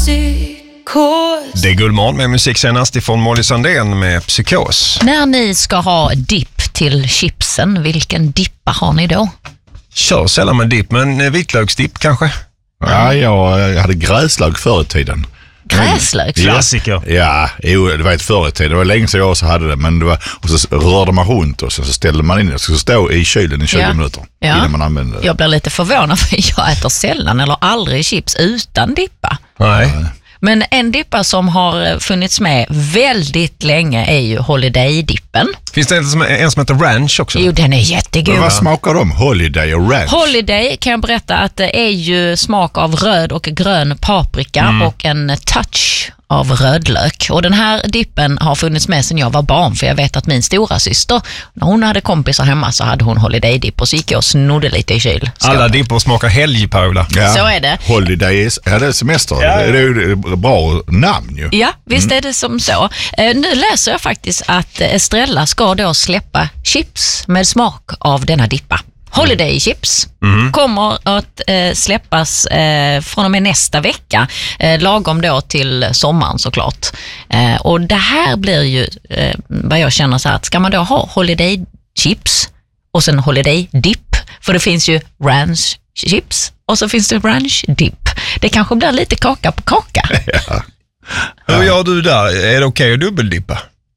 Det är Guldmorgon med musik senast ifrån Molly Sandén med Psykos. När ni ska ha dipp till chipsen, vilken dippa har ni då? Kör sällan med dipp, men vitlöksdipp kanske? Ja, jag hade gräslök förr i tiden. Gräslök? Klassiker. Ja, det var ett förr i tiden. Det var länge sedan jag också hade det. Men det var, och så rörde man runt och så ställde man in det. Så stå i kylen i 20 minuter innan man använde det. Jag blir lite förvånad för jag äter sällan eller aldrig chips utan dippa. Nej. Men en dippa som har funnits med väldigt länge är ju Holiday-dippen. Finns det en som heter Ranch också? Jo, den är jättegod. Men vad smakar de? Holiday och Ranch? Holiday kan jag berätta att det är ju smak av röd och grön paprika och en touch av rödlök. Och den här dippen har funnits med sedan jag var barn, för jag vet att min stora syster, när hon hade kompisar hemma så hade hon Holiday-dipp och så gick jag och snodde lite i kyl. Alla dippor smakar helg, Paula. Ja. Så är det. Holiday är det semester. Ja. Det är ju bra namn ju. Ja, visst är det som så. Nu läser jag faktiskt att Estrella ska då släppa chips med smak av denna dippa. Holiday chips kommer att släppas från och med nästa vecka, lagom då till sommaren såklart. Och det här blir ju vad jag känner så här, att ska man då ha Holiday chips och sen Holiday dip, för det finns ju ranch chips och så finns det ranch dip. Det kanske blir lite kaka på kaka. Ja. Hur gör du där? Är det okej att dubbeldippa?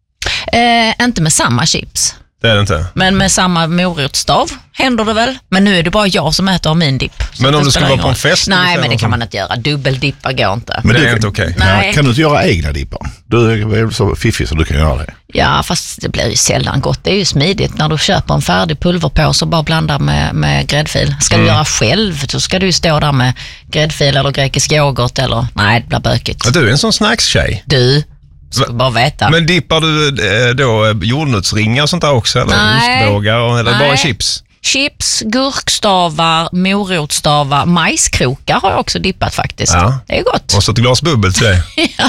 Inte med samma chips. Det är det inte. Men med samma morotstav händer det väl. Men nu är det bara jag som äter av min dipp. Men om du ska vara på en fest? Nej, men det kan man inte göra. Dubbeldippa går inte. Men det är inte okej. Nej. Kan du inte göra egna dippar? Du är väl så fiffig så du kan göra det. Ja, fast det blir ju sällan gott. Det är ju smidigt när du köper en färdig pulverpåse och bara blandar med gräddfil. Ska du göra själv så ska du stå där med gräddfil eller grekisk yoghurt eller... Nej, det blir bökigt. Du är en sån snackstjej. Du ska bara veta. Men dippar du då jordnötsringar och sånt där också? Eller ostbågar eller bara chips? Chips, gurkstavar, morotstavar, majskrokar har jag också dippat faktiskt. Ja. Det är gott. Och så ett glas bubbel till det. Ja.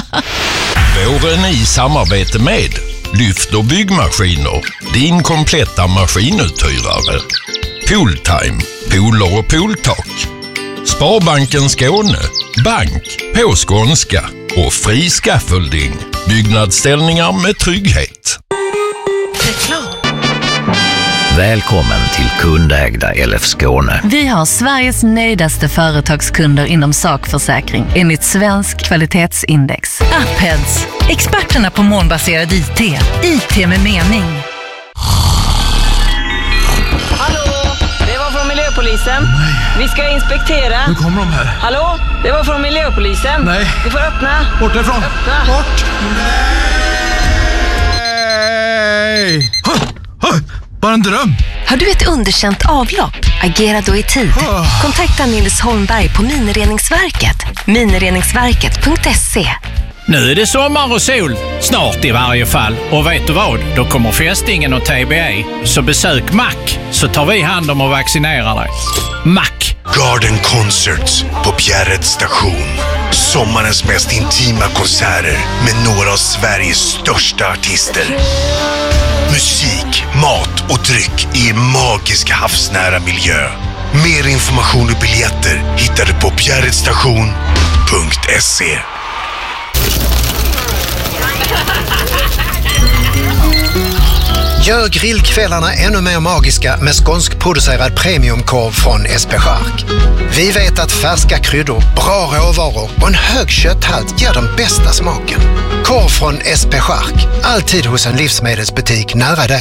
Våren i samarbete med Lyft och byggmaskiner, din kompletta maskinuthyrare. Pooltime, pooler och pooltak. Sparbanken Skåne, bank på skånska och fri scaffolding. Byggnadsställningar med trygghet. Välkommen till kundägda LF Skåne. Vi har Sveriges nöjdaste företagskunder inom sakförsäkring enligt svensk kvalitetsindex. Upheads, experterna på molnbaserad IT. IT med mening. Hallå, det var från miljöpolisen. Nej. Vi ska inspektera. Nu kommer de här. Hallå, det var från miljöpolisen. Nej. Du får öppna. Bort härifrån. Öppna. Bort. Nej. Bara en dröm. Har du ett underkänt avlopp? Agera då i tid. Kontakta Nils Holmberg på Minireningsverket. Minireningsverket.se. Nu är det sommar och sol, snart i varje fall. Och vet du vad? Då kommer fästingen och TBE. Så besök Mack så tar vi hand om och vaccinerar dig. Mack. Garden Concerts på Bjärreds station. Sommarens mest intima konserter med några av Sveriges största artister. Musik, mat och dryck i en magisk havsnära miljö. Mer information och biljetter hittar du på bjärredstation.se. Gör grillkvällarna ännu mer magiska med skånskproducerad premiumkorv från SP Chark. Vi vet att färska kryddor, bra råvaror och en hög kötthalt ger den bästa smaken. Korv från SP Chark, alltid hos en livsmedelsbutik nära dig.